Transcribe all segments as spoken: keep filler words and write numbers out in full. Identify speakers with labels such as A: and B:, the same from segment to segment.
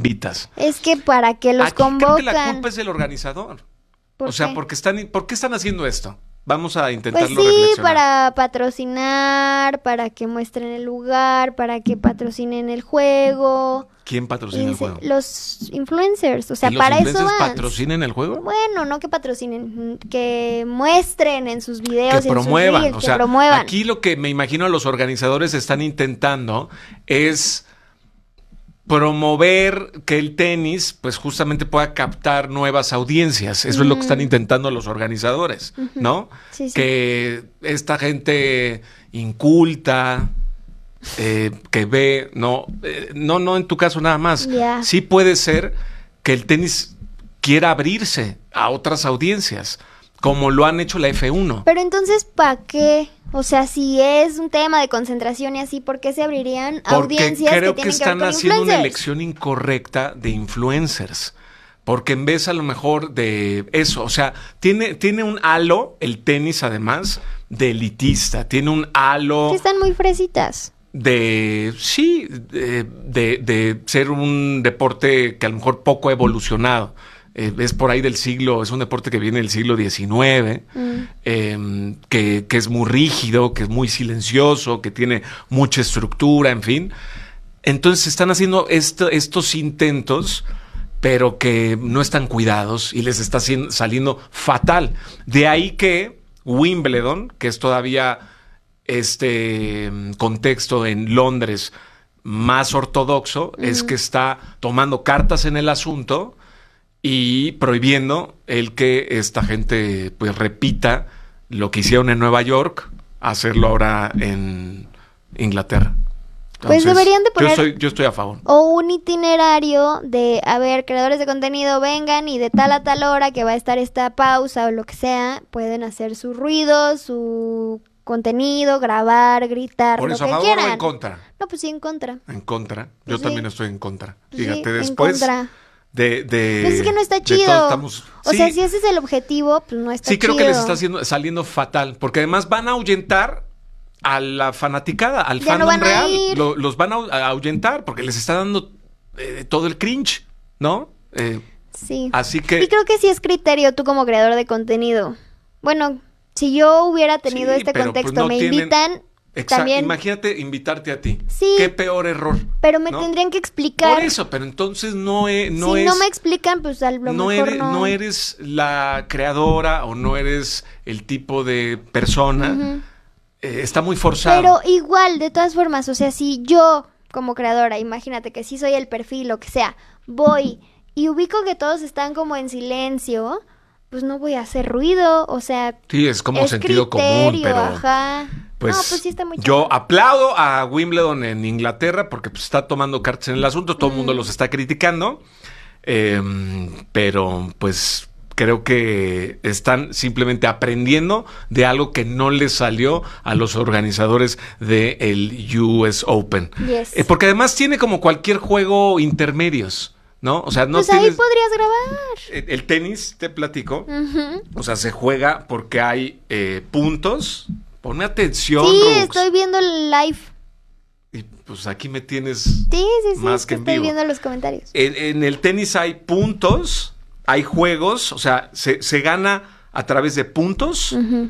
A: invitas?
B: Es que para qué los
A: Aquí
B: convocan.
A: creo que la culpa es del organizador.
B: ¿Por
A: o sea,
B: qué?
A: porque están, ¿por qué están haciendo esto? Vamos a
B: Pues
A: intentarlo
B: sí,
A: reflexionar.
B: para patrocinar, para que muestren el lugar, para que patrocinen el juego.
A: ¿Quién patrocina el
B: Ese-
A: juego?
B: Los influencers, o sea,
A: ¿Y los
B: para eso
A: influencers
B: van.
A: patrocinan el juego?
B: Bueno, no que patrocinen, que muestren en sus videos,
A: Que
B: y
A: promuevan.
B: en sus reels,
A: O
B: que
A: sea,
B: promuevan.
A: aquí lo que me imagino los organizadores están intentando es promover que el tenis, pues justamente pueda captar nuevas audiencias. Eso mm. es lo que están intentando los organizadores, uh-huh. ¿no?
B: Sí, sí.
A: Que esta gente inculta, eh, que ve, no, eh, no, no en tu caso nada más.
B: Yeah.
A: Sí puede ser que el tenis quiera abrirse a otras audiencias, como lo han hecho la F uno.
B: Pero entonces, ¿para qué? O sea, si es un tema de concentración y así, ¿por qué se abrirían
A: Porque
B: audiencias
A: creo
B: que
A: que,
B: tienen
A: están
B: que ver con
A: haciendo una
B: influencers?
A: elección incorrecta de influencers. Porque en vez a lo mejor de eso, o sea, tiene, tiene un halo, el tenis además, de elitista. Tiene un halo...
B: Que están muy fresitas.
A: De, sí, de, de, de ser un deporte que a lo mejor poco ha evolucionado. Eh, es por ahí del siglo, es un deporte que viene del siglo diecinueve, mm. eh, que, que es muy rígido, que es muy silencioso, que tiene mucha estructura, en fin. Entonces están haciendo esto, estos intentos, pero que no están cuidados y les está haciendo, saliendo fatal. De ahí que Wimbledon, que es todavía este contexto en Londres más ortodoxo, mm. es que está tomando cartas en el asunto y prohibiendo el que esta gente pues repita lo que hicieron en Nueva York, hacerlo ahora en Inglaterra. Entonces,
B: pues deberían de poner
A: yo, soy, yo estoy a favor.
B: O un itinerario de, a ver, creadores de contenido vengan y de tal a tal hora que va a estar esta pausa o lo que sea, pueden hacer su ruido, su contenido, grabar, gritar,
A: ¿Por
B: lo
A: eso
B: que
A: a favor
B: quieran.
A: o en contra?
B: No, pues sí, en contra.
A: En contra.
B: Pues
A: yo
B: sí.
A: también estoy en contra.
B: Pues
A: Fíjate,
B: sí,
A: después...
B: En contra.
A: De, de,
B: pues es que no está chido.
A: Estamos,
B: o
A: sí,
B: sea, si ese es el objetivo, pues no está
A: sí,
B: chido.
A: Sí, creo que les está haciendo, saliendo fatal. Porque además van a ahuyentar a la fanaticada, al
B: ya
A: fandom
B: no
A: real.
B: Ir.
A: Lo, los van a ahuyentar porque les está dando eh, todo el cringe, ¿no? Eh,
B: sí.
A: Así que...
B: Y creo que sí es criterio tú como creador de contenido. Bueno, si yo hubiera tenido
A: sí,
B: este
A: pero,
B: contexto,
A: pues, no
B: me
A: tienen...
B: invitan...
A: Exacto.
B: También...
A: Imagínate invitarte a ti.
B: Sí.
A: Qué peor error.
B: Pero me
A: ¿no?
B: tendrían que explicar.
A: Por eso, pero entonces no es... No
B: si
A: es,
B: no me explican, pues a lo
A: no
B: mejor
A: eres,
B: no.
A: no eres la creadora o no eres el tipo de persona. Uh-huh. eh, está muy forzado.
B: Pero igual, de todas formas, o sea, si yo como creadora, imagínate que sí soy el perfil, lo que sea, voy y ubico que todos están como en silencio, pues no voy a hacer ruido, o sea...
A: Sí, es como
B: es
A: sentido
B: criterio,
A: común, pero...
B: Ajá.
A: Pues,
B: no, pues sí está muy
A: yo
B: chido.
A: aplaudo a Wimbledon en Inglaterra porque pues, está tomando cartas en el asunto, todo el mm. mundo los está criticando, eh, pero pues creo que están simplemente aprendiendo de algo que no les salió a los organizadores del U S Open.
B: Yes.
A: Eh, porque además tiene como cualquier juego intermedios, ¿no? O sea, no
B: pues
A: tienes...
B: ahí podrías grabar.
A: El, el tenis, te platico,
B: uh-huh.
A: o sea, se juega porque hay eh, puntos... Ponme atención,
B: Sí,
A: Rux.
B: estoy viendo el live.
A: Y pues aquí me tienes
B: sí, sí, sí,
A: más que en
B: estoy
A: vivo.
B: viendo los comentarios.
A: En, en el tenis hay puntos, hay juegos, o sea, se, se gana a través de puntos, uh-huh.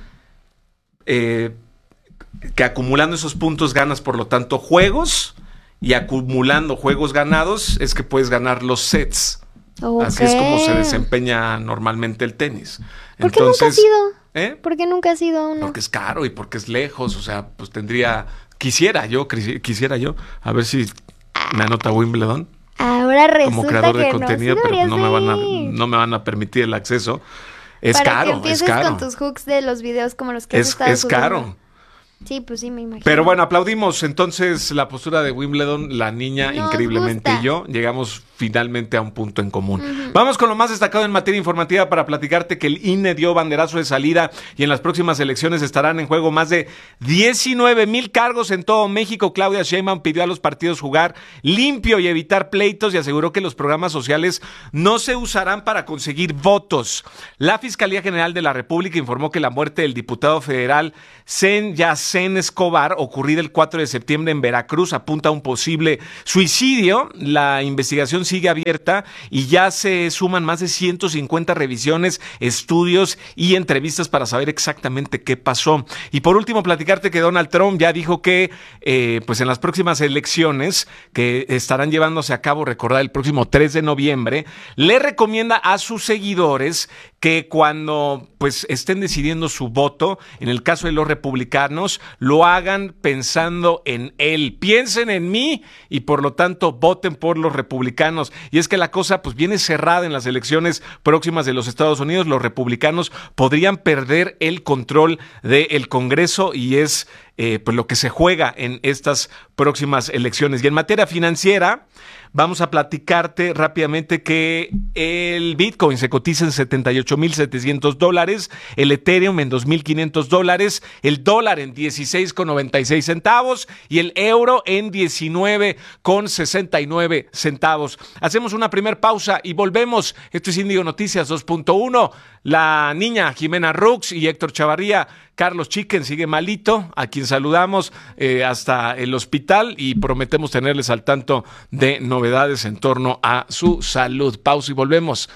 A: eh, que acumulando esos puntos ganas, por lo tanto, juegos, y acumulando juegos ganados es que puedes ganar los sets. Okay. Así es como se desempeña normalmente el tenis.
B: ¿Por qué nunca has ido?
A: ¿Eh?
B: ¿Por qué nunca has ido uno?
A: Porque es caro y porque es lejos, o sea, pues tendría, quisiera yo, quisiera yo, a ver si me anota Wimbledon.
B: Ahora resulta
A: como creador de
B: que
A: contenido,
B: no, sí
A: pero no me van a,
B: ir.
A: no me van a permitir el acceso. Es
B: Para
A: caro,
B: que empieces
A: es caro.
B: con tus hooks de los videos como los que
A: es,
B: has estado
A: Es
B: subiendo.
A: caro.
B: Sí, pues sí, me imagino.
A: Pero bueno, aplaudimos entonces la postura de Wimbledon, la niña
B: Nos
A: increíblemente
B: gusta.
A: y yo. Llegamos finalmente a un punto en común. Uh-huh. Vamos con lo más destacado en materia informativa para platicarte que el I N E dio banderazo de salida y en las próximas elecciones estarán en juego más de diecinueve mil cargos en todo México. Claudia Sheinbaum pidió a los partidos jugar limpio y evitar pleitos y aseguró que los programas sociales no se usarán para conseguir votos. La Fiscalía General de la República informó que la muerte del diputado federal Zen Yassin Zen Escobar, ocurrida el cuatro de septiembre en Veracruz, apunta a un posible suicidio. La investigación sigue abierta y ya se suman más de ciento cincuenta revisiones, estudios y entrevistas para saber exactamente qué pasó. Y por último, platicarte que Donald Trump ya dijo que eh, pues en las próximas elecciones que estarán llevándose a cabo, recordar, el próximo tres de noviembre, le recomienda a sus seguidores que cuando pues estén decidiendo su voto, en el caso de los republicanos, lo hagan pensando en él. Piensen en mí y por lo tanto voten por los republicanos. Y es que la cosa pues viene cerrada en las elecciones próximas de los Estados Unidos. Los republicanos podrían perder el control del Congreso y es eh, pues lo que se juega en estas próximas elecciones. Y en materia financiera, vamos a platicarte rápidamente que el Bitcoin se cotiza en setenta y ocho mil setecientos dólares, el Ethereum en dos mil quinientos dólares, el dólar en dieciséis con noventa y seis centavos y el euro en diecinueve con sesenta y nueve centavos. Hacemos una primer pausa y volvemos. Esto es Índigo Noticias dos punto uno. La niña Jimena Rux y Héctor Chavarría. Carlos Chicken sigue malito, a quien saludamos eh, hasta el hospital y prometemos tenerles al tanto de novedades en torno a su salud. Pausa y volvemos.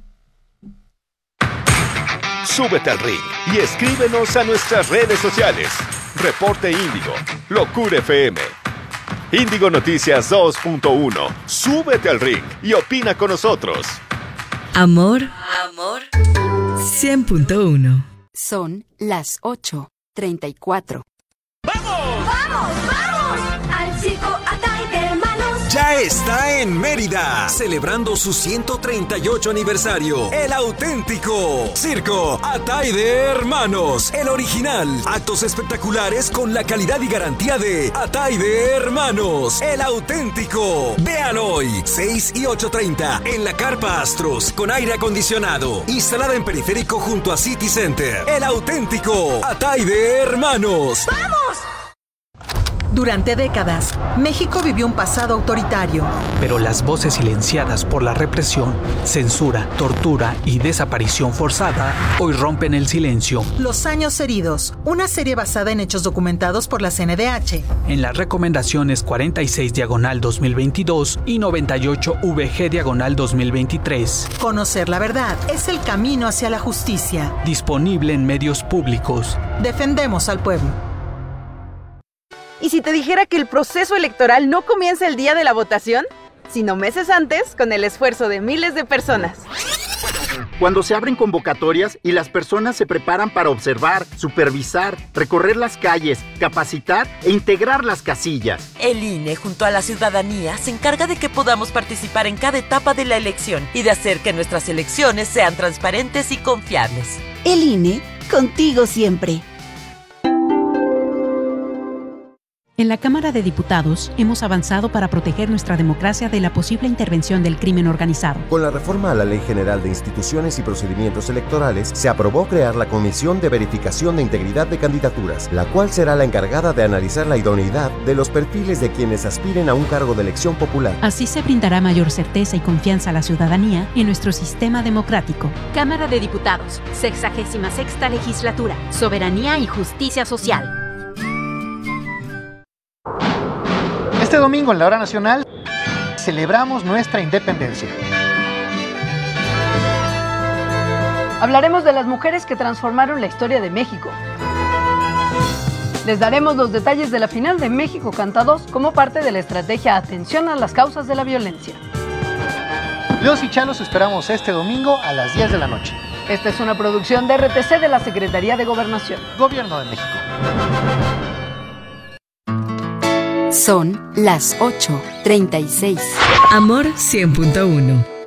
C: Súbete al ring y escríbenos a nuestras redes sociales. Reporte Índigo, Locura F M. Índigo Noticias dos punto uno. Súbete al ring y opina con nosotros.
D: Amor, amor, cien punto uno.
E: Son las ocho treinta y cuatro.
F: ¡Vamos! ¡Vamos! ¡Vamos! ¡Al circo Atay de Hermanos!
G: Ya está en Mérida, celebrando su ciento treinta y ocho aniversario. El auténtico Circo Atay de Hermanos, el original. Actos espectaculares con la calidad y garantía de Atay de Hermanos, el auténtico. Vean hoy, seis y ocho treinta, en la Carpa Astros, con aire acondicionado, instalada en periférico junto a City Center. El auténtico Atay de Hermanos.
F: ¡Vamos!
H: Durante décadas, México vivió un pasado autoritario.
I: Pero las voces silenciadas por la represión, censura, tortura y desaparición forzada hoy rompen el silencio.
H: Los años heridos, una serie basada en hechos documentados por la C N D H.
I: En las recomendaciones cuarenta y seis diagonal dos mil veintidós y noventa y ocho V G diagonal dos mil veintitrés.
H: Conocer la verdad es el camino hacia la justicia.
I: Disponible en medios públicos.
H: Defendemos al pueblo.
J: ¿Y si te dijera que el proceso electoral no comienza el día de la votación, sino meses antes, con el esfuerzo de miles de personas?
K: Cuando se abren convocatorias y las personas se preparan para observar, supervisar, recorrer las calles, capacitar e integrar las casillas.
L: El I N E, junto a la ciudadanía, se encarga de que podamos participar en cada etapa de la elección y de hacer que nuestras elecciones sean transparentes y confiables.
M: El I N E, contigo siempre.
N: En la Cámara de Diputados hemos avanzado para proteger nuestra democracia de la posible intervención del crimen organizado.
O: Con la reforma a la Ley General de Instituciones y Procedimientos Electorales, se aprobó crear la Comisión de Verificación de Integridad de Candidaturas, la cual será la encargada de analizar la idoneidad de los perfiles de quienes aspiren a un cargo de elección popular.
N: Así se brindará mayor certeza y confianza a la ciudadanía en nuestro sistema democrático.
P: Cámara de Diputados, sexagésima sexta legislatura, soberanía y justicia social.
Q: Este domingo en la Hora Nacional celebramos nuestra independencia.
R: Hablaremos de las mujeres que transformaron la historia de México. Les daremos los detalles de la final de México Canta dos como parte de la estrategia Atención a las causas de la violencia.
Q: Los y Chalos esperamos este domingo a las diez de la noche.
R: Esta es una producción de R T C de la Secretaría de Gobernación.
Q: Gobierno de México.
E: Son las ocho treinta y seis.
D: Amor cien punto uno.